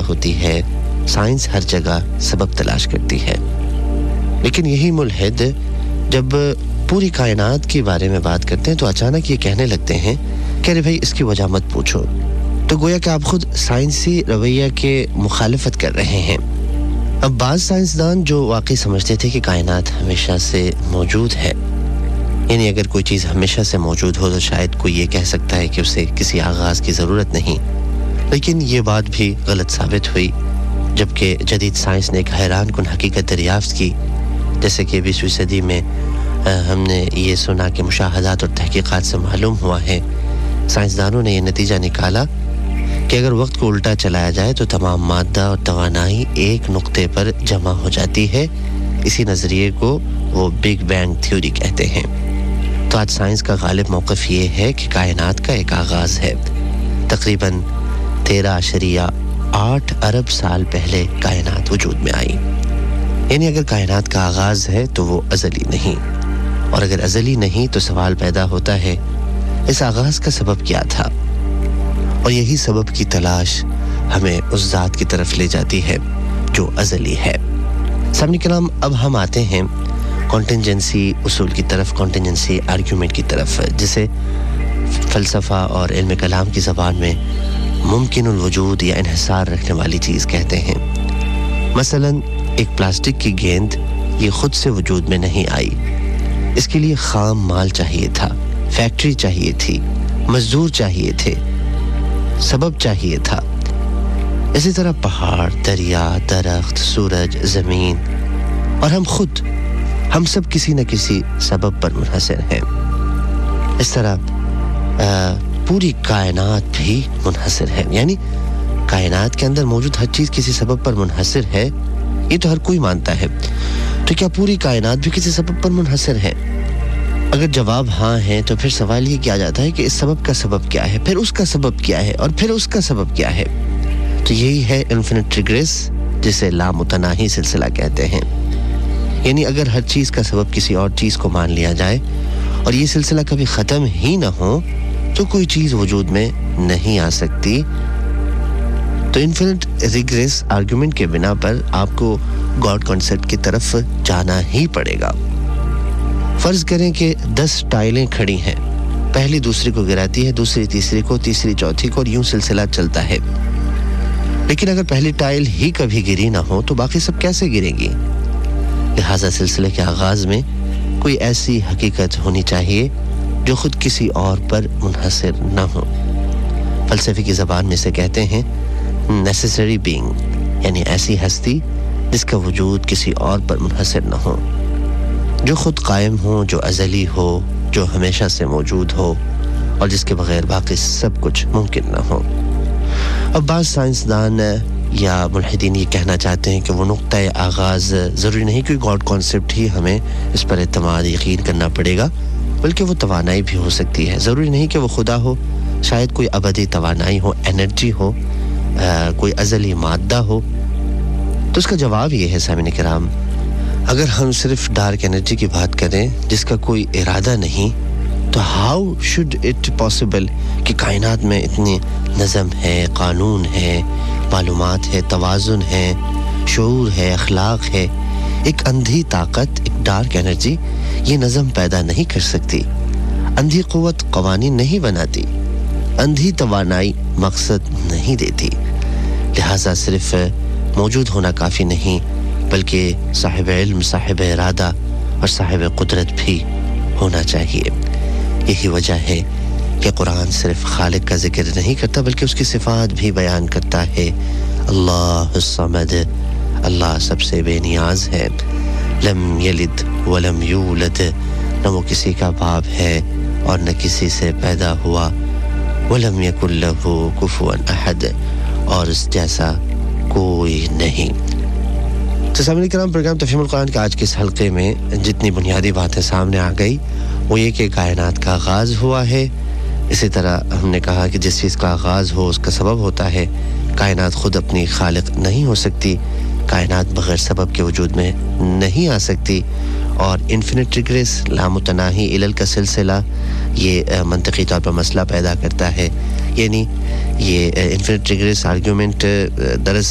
ہوتی ہے سائنس ہر جگہ سبب تلاش کرتی ہے، لیکن یہی ملحد جب پوری کائنات کے بارے میں بات کرتے ہیں تو اچانک یہ کہنے لگتے ہیں کہ ارے بھائی اس کی وجہ مت پوچھو، تو گویا کہ آپ خود سائنسی رویہ کے مخالفت کر رہے ہیں۔ اب بعض سائنسدان جو واقعی سمجھتے تھے کہ کائنات ہمیشہ سے موجود ہے، یعنی اگر کوئی چیز ہمیشہ سے موجود ہو تو شاید کوئی یہ کہہ سکتا ہے کہ اسے کسی آغاز کی ضرورت نہیں، لیکن یہ بات بھی غلط ثابت ہوئی جبکہ جدید سائنس نے ایک حیران کن حقیقت دریافت کی، جیسے کہ 20ویں صدی میں ہم نے یہ سنا کہ مشاہدات اور تحقیقات سے معلوم ہوا ہے، سائنسدانوں نے یہ نتیجہ نکالا کہ اگر وقت کو الٹا چلایا جائے تو تمام مادہ اور توانائی ایک نقطے پر جمع ہو جاتی ہے۔ اسی نظریے کو وہ بگ بینگ تھیوری کہتے ہیں۔ تو آج سائنس کا غالب موقف یہ ہے کہ کائنات کا ایک آغاز ہے، تقریباً 13.8 ارب سال پہلے کائنات وجود میں آئی، یعنی اگر کائنات کا آغاز ہے تو وہ ازلی نہیں، اور اگر ازلی نہیں تو سوال پیدا ہوتا ہے اس آغاز کا سبب کیا تھا، اور یہی سبب کی تلاش ہمیں اس ذات کی طرف لے جاتی ہے جو ازلی ہے۔ سامعین کرام، اب ہم آتے ہیں کانٹینجنسی اصول کی طرف، کانٹینجنسی آرگیومنٹ کی طرف، جسے فلسفہ اور علم کلام کی زبان میں ممکن الوجود یا انحصار رکھنے والی چیز کہتے ہیں۔ مثلا ایک پلاسٹک کی گیند یہ خود سے وجود میں نہیں آئی، اس کے لیے خام مال چاہیے تھا، فیکٹری چاہیے تھی، مزدور چاہیے تھے، سبب چاہیے تھا۔ اسی طرح پہاڑ، دریا، درخت، سورج، زمین اور ہم سب کسی نہ کسی سبب پر منحصر ہیں۔ اس طرح پوری کائنات بھی منحصر ہے، یعنی کائنات کے اندر موجود ہر چیز کسی سبب پر منحصر ہے، یہ تو ہر کوئی مانتا ہے۔ تو کیا پوری کائنات بھی کسی سبب پر منحصر ہے؟ اگر جواب ہاں ہے تو پھر سوال یہ کیا جاتا ہے کہ اس سبب کا سبب کیا ہے، پھر اس کا سبب کیا ہے، اور پھر اس کا سبب کیا ہے؟ تو یہی ہے انفینٹ ریگریس، جسے لامتناہی سلسلہ کہتے ہیں۔ یعنی اگر ہر چیز کا سبب کسی اور چیز کو مان لیا جائے اور یہ سلسلہ کبھی ختم ہی نہ ہو تو کوئی چیز وجود میں نہیں آ سکتی۔ تو انفینٹ ریگریس آرگومنٹ کے بنا پر آپ کو گاڈ کانسیپٹ کی طرف جانا ہی پڑے گا۔ فرض کریں کہ 10 ٹائلیں کھڑی ہیں، پہلی دوسری کو گراتی ہے، دوسری تیسری کو، تیسری چوتھی کو، اور یوں سلسلہ چلتا ہے۔ لیکن اگر پہلی ٹائل ہی کبھی گری نہ ہو تو باقی سب کیسے گریں گی؟ لہٰذا سلسلے کے آغاز میں کوئی ایسی حقیقت ہونی چاہیے جو خود کسی اور پر منحصر نہ ہو۔ فلسفے کی زبان میں سے کہتے ہیں نیسیسری بینگ، یعنی ایسی ہستی جس کا وجود کسی اور پر منحصر نہ ہو، جو خود قائم ہو، جو ازلی ہو، جو ہمیشہ سے موجود ہو، اور جس کے بغیر باقی سب کچھ ممکن نہ ہو۔ اب بعض سائنسدان یا ملحدین یہ کہنا چاہتے ہیں کہ وہ نقطۂ آغاز ضروری نہیں کہ گاڈ کانسیپٹ ہی ہمیں اس پر اعتماد یقین کرنا پڑے گا، بلکہ وہ توانائی بھی ہو سکتی ہے۔ ضروری نہیں کہ وہ خدا ہو، شاید کوئی ابدی توانائی ہو، انرجی ہو، کوئی ازلی مادہ ہو۔ تو اس کا جواب یہ ہے سامعین کرام، اگر ہم صرف ڈارک انرجی کی بات کریں جس کا کوئی ارادہ نہیں، تو ہاؤ شوڈ اٹ پاسبل کہ کائنات میں اتنی نظم ہے، قانون ہے، معلومات ہے، توازن ہے، شعور ہے، اخلاق ہے۔ ایک اندھی طاقت، ایک ڈارک انرجی یہ نظم پیدا نہیں کر سکتی، اندھی قوت قوانین نہیں بناتی، اندھی توانائی مقصد نہیں دیتی۔ لہٰذا صرف موجود ہونا کافی نہیں، بلکہ صاحب علم، صاحب ارادہ اور صاحب قدرت بھی ہونا چاہیے۔ یہی وجہ ہے کہ قرآن صرف خالق کا ذکر نہیں کرتا بلکہ اس کی صفات بھی بیان کرتا ہے۔ اللہ الصمد، اللہ سب سے بے نیاز ہے۔ لم یلد ولم یولد، نہ وہ کسی کا باپ ہے اور نہ کسی سے پیدا ہوا۔ ولم یکن لہ کفوا احد، اور اس جیسا کوئی نہیں۔ تو سامعین کرام، پروگرام تفہیم القرآن کے آج کے اس حلقے میں جتنی بنیادی باتیں سامنے آ گئی وہ یہ کہ کائنات کا آغاز ہوا ہے۔ اسی طرح ہم نے کہا کہ جس چیز کا آغاز ہو اس کا سبب ہوتا ہے۔ کائنات خود اپنی خالق نہیں ہو سکتی، کائنات بغیر سبب کے وجود میں نہیں آ سکتی، اور انفینٹ ریگریس، لامتناہی علل کا سلسلہ، یہ منطقی طور پر مسئلہ پیدا کرتا ہے۔ یعنی یہ انفینٹ ریگریس آرگیومنٹ دراصل